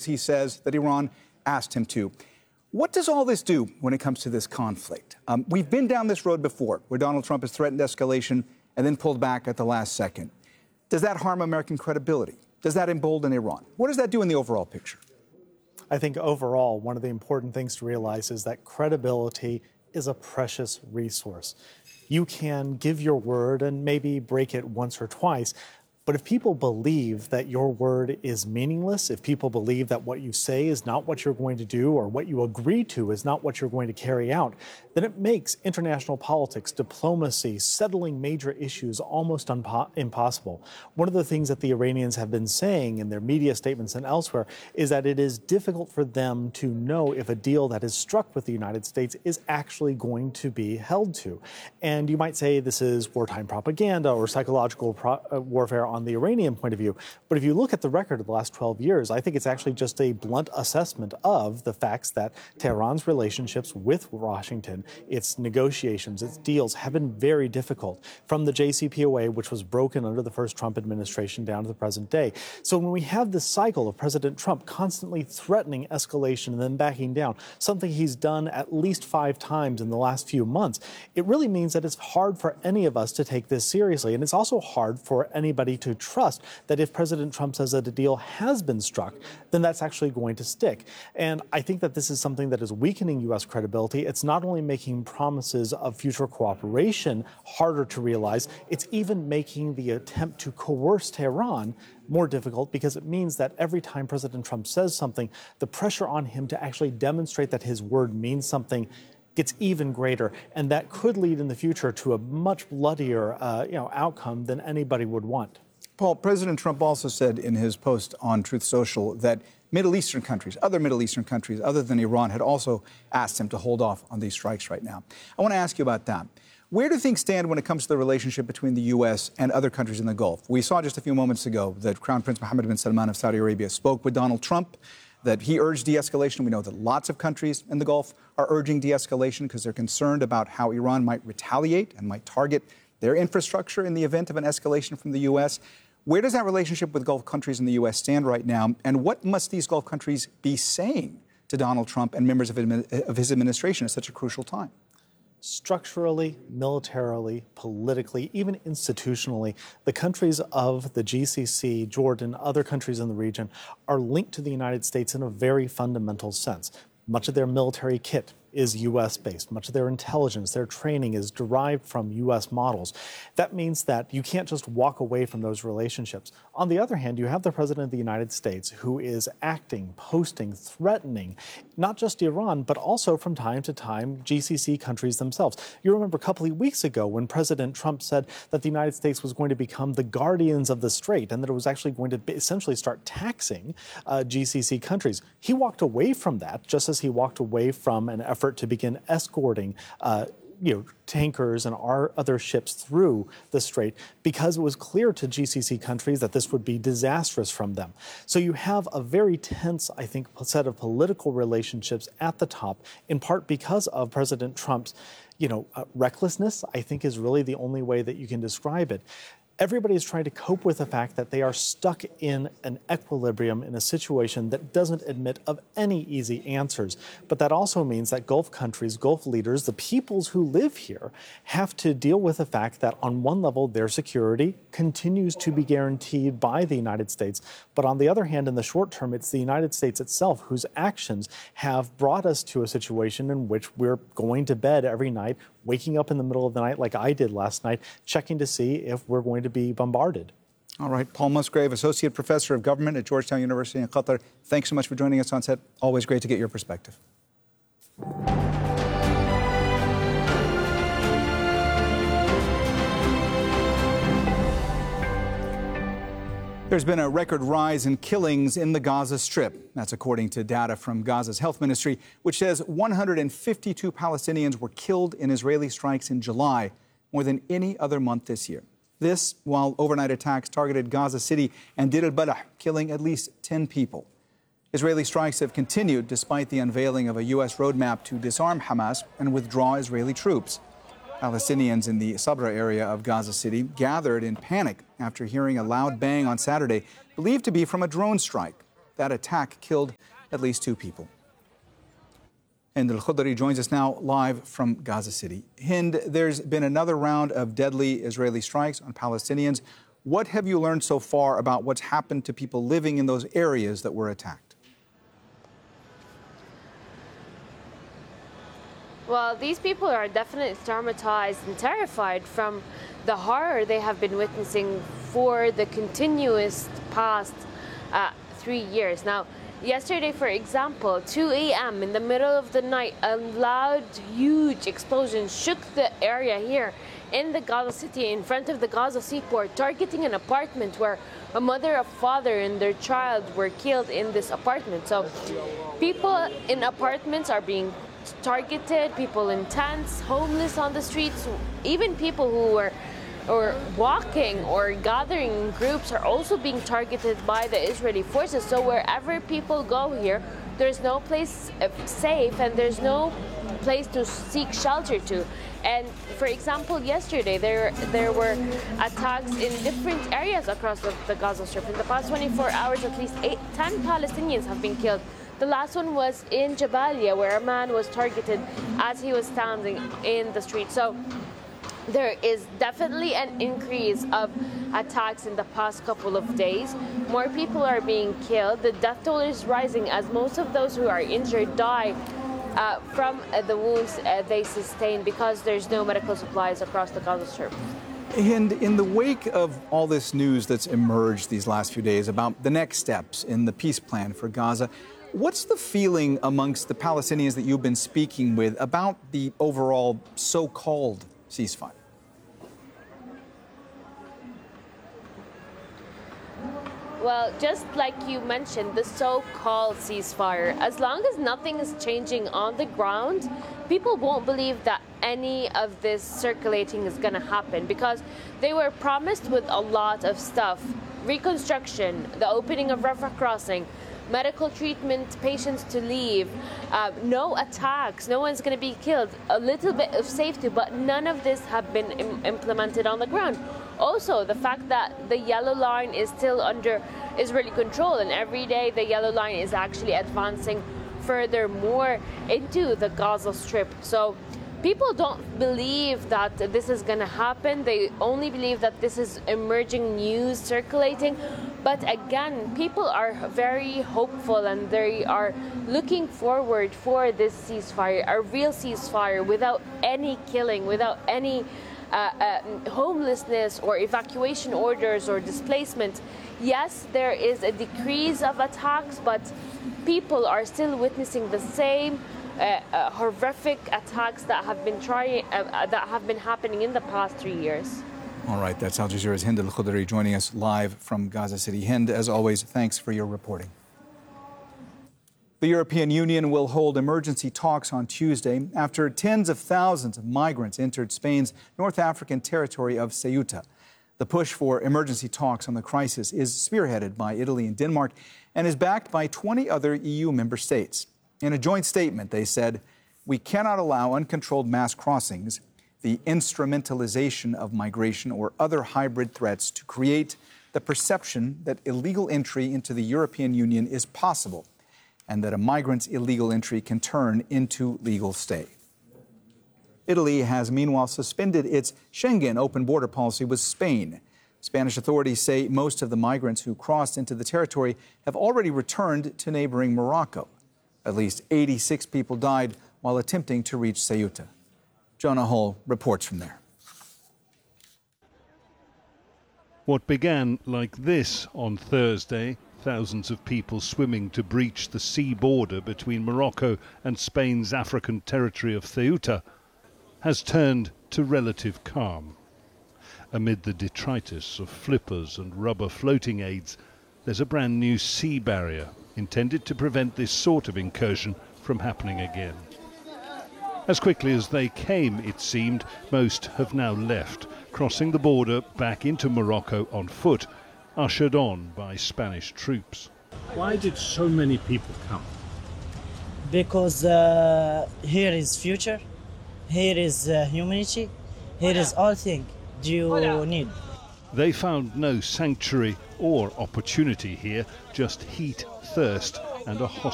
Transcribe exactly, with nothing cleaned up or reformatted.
he says, that Iran asked him to. What does all this do when it comes to this conflict? Um, we've been down this road before, where Donald Trump has threatened escalation and then pulled back at the last second. Does that harm American credibility? Does that embolden Iran? What does that do in the overall picture? I think overall, one of the important things to realize is that credibility is a precious resource. You can give your word and maybe break it once or twice, but if people believe that your word is meaningless, if people believe that what you say is not what you're going to do or what you agree to is not what you're going to carry out, then it makes international politics, diplomacy, settling major issues almost unpo- impossible. One of the things that the Iranians have been saying in their media statements and elsewhere is that it is difficult for them to know if a deal that is struck with the United States is actually going to be held to. And you might say this is wartime propaganda or psychological pro- uh, warfare on the Iranian point of view. But if you look at the record of the last twelve years, I think it's actually just a blunt assessment of the facts that Tehran's relationships with Washington, its negotiations, its deals have been very difficult, from the J C P O A, which was broken under the first Trump administration, down to the present day. So when we have this cycle of President Trump constantly threatening escalation and then backing down, something he's done at least five times in the last few months, it really means that it's hard for any of us to take this seriously. And it's also hard for anybody to trust that if President Trump says that a deal has been struck, then that's actually going to stick. And I think that this is something that is weakening U S credibility. It's not only making promises of future cooperation harder to realize, it's even making the attempt to coerce Tehran more difficult, because it means that every time President Trump says something, the pressure on him to actually demonstrate that his word means something gets even greater, and that could lead in the future to a much bloodier uh, you know, outcome than anybody would want. Paul, President Trump also said in his post on Truth Social that Middle Eastern countries, other Middle Eastern countries other than Iran, had also asked him to hold off on these strikes right now. I want to ask you about that. Where do things stand when it comes to the relationship between the U S and other countries in the Gulf? We saw just a few moments ago that Crown Prince Mohammed bin Salman of Saudi Arabia spoke with Donald Trump, that he urged de-escalation. We know that lots of countries in the Gulf are urging de-escalation because they're concerned about how Iran might retaliate and might target their infrastructure in the event of an escalation from the U S. Where does that relationship with Gulf countries and the U S stand right now? And what must these Gulf countries be saying to Donald Trump and members of, of his administration at such a crucial time? Structurally, militarily, politically, even institutionally, the countries of the G C C, Jordan, other countries in the region are linked to the United States in a very fundamental sense. Much of their military kit is U S-based. Much of their intelligence, their training is derived from U S models. That means that you can't just walk away from those relationships. On the other hand, you have the President of the United States who is acting, posting, threatening, not just Iran, but also from time to time G C C countries themselves. You remember a couple of weeks ago when President Trump said that the United States was going to become the guardians of the strait and that it was actually going to essentially start taxing uh, G C C countries. He walked away from that, just as he walked away from an effort to begin escorting uh, you know, tankers and our other ships through the strait, because it was clear to G C C countries that this would be disastrous from them. So you have a very tense, I think, set of political relationships at the top, in part because of President Trump's, you know, uh, recklessness, I think, is really the only way that you can describe it. Everybody is trying to cope with the fact that they are stuck in an equilibrium in a situation that doesn't admit of any easy answers. But that also means that Gulf countries, Gulf leaders, the peoples who live here, have to deal with the fact that on one level, their security continues to be guaranteed by the United States. But on the other hand, in the short term, it's the United States itself whose actions have brought us to a situation in which we're going to bed every night, waking up in the middle of the night like I did last night, checking to see if we're going to be bombarded. All right. Paul Musgrave, Associate Professor of Government at Georgetown University in Qatar. Thanks so much for joining us on set. Always great to get your perspective. There's been a record rise in killings in the Gaza Strip. That's according to data from Gaza's health ministry, which says one hundred fifty-two Palestinians were killed in Israeli strikes in July, more than any other month this year. This while overnight attacks targeted Gaza City and Deir al-Balah, killing at least ten people. Israeli strikes have continued despite the unveiling of a U S roadmap to disarm Hamas and withdraw Israeli troops. Palestinians in the Sabra area of Gaza City gathered in panic after hearing a loud bang on Saturday, believed to be from a drone strike. that attack killed at least two people. Hind Al-Khudri joins us now live from Gaza City. Hind, there's been another round of deadly Israeli strikes on Palestinians. What have you learned so far about what's happened to people living in those areas that were attacked? Well, these people are definitely traumatized and terrified from the horror they have been witnessing for the continuous past uh, three years. Now, yesterday, for example, two A M in the middle of the night, a loud, huge explosion shook the area here in the Gaza City, in front of the Gaza seaport, targeting an apartment where a mother, a father, and their child were killed in this apartment. So people in apartments are being targeted, people in tents, homeless on the streets, even people who were or walking or gathering in groups are also being targeted by the Israeli forces. So wherever people go here, there's no place safe and there's no place to seek shelter to. And for example, yesterday there there were attacks in different areas across the, the Gaza Strip. In the past twenty-four hours, at least eight, ten Palestinians have been killed. The last one was in Jabalia, where a man was targeted as he was standing in the street. So there is definitely an increase of attacks in the past couple of days. More people are being killed. The death toll is rising as most of those who are injured die uh, from uh, the wounds uh, they sustain because there's no medical supplies across the Gaza Strip. And in the wake of all this news that's emerged these last few days about the next steps in the peace plan for Gaza, what's the feeling amongst the Palestinians that you've been speaking with about the overall so-called ceasefire? Well, just like you mentioned, the so-called ceasefire, as long as nothing is changing on the ground, people won't believe that any of this circulating is going to happen because they were promised with a lot of stuff. Reconstruction, the opening of Rafah crossing, medical treatment, patients to leave, uh, no attacks, no one's going to be killed, a little bit of safety, but none of this have been im- implemented on the ground. Also, the fact that the yellow line is still under Israeli control, and every day the yellow line is actually advancing further more into the Gaza Strip. So people don't believe that this is going to happen. They only believe that this is emerging news circulating. But again, people are very hopeful and they are looking forward for this ceasefire, a real ceasefire without any killing, without any uh, uh, homelessness or evacuation orders or displacement. Yes, there is a decrease of attacks, but people are still witnessing the same Uh, uh, horrific attacks that have been trying uh, uh, that have been happening in the past three years. All right, that's Al Jazeera's Hind Al-Khudri joining us live from Gaza City. Hind, as always, thanks for your reporting. The European Union will hold emergency talks on Tuesday after tens of thousands of migrants entered Spain's North African territory of Ceuta. The push for emergency talks on the crisis is spearheaded by Italy and Denmark and is backed by twenty other E U member states. In a joint statement, they said, "We cannot allow uncontrolled mass crossings, the instrumentalization of migration, or other hybrid threats to create the perception that illegal entry into the European Union is possible and that a migrant's illegal entry can turn into legal stay." Italy has meanwhile suspended its Schengen open border policy with Spain. Spanish authorities say most of the migrants who crossed into the territory have already returned to neighboring Morocco. At least eighty-six people died while attempting to reach Ceuta. Jonah Hull reports from there. What began like this on Thursday, thousands of people swimming to breach the sea border between Morocco and Spain's African territory of Ceuta, has turned to relative calm. Amid the detritus of flippers and rubber floating aids, there's a brand new sea barrier intended to prevent this sort of incursion from happening again. As quickly as they came, it seemed, most have now left, crossing the border back into Morocco on foot, ushered on by Spanish troops. Why did so many people come? Because uh, here is future, here is uh, humanity, here is all things you need. They found no sanctuary or opportunity here, just heat, thirst and a hostile